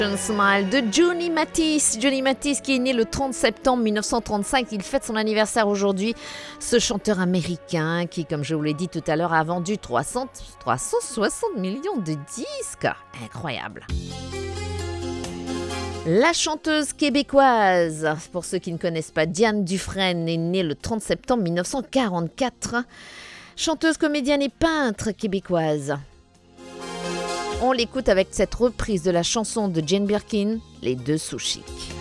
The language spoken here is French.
Smile de Johnny Mathis. Johnny Mathis qui est né le 30 septembre 1935. Il fête son anniversaire aujourd'hui. Ce chanteur américain qui, comme je vous l'ai dit tout à l'heure, a vendu 360 millions de disques. Incroyable. La chanteuse québécoise, pour ceux qui ne connaissent pas, Diane Dufresne est née le 30 septembre 1944. Chanteuse, comédienne et peintre québécoise. On l'écoute avec cette reprise de la chanson de Jane Birkin, Les Deux Sous Chics.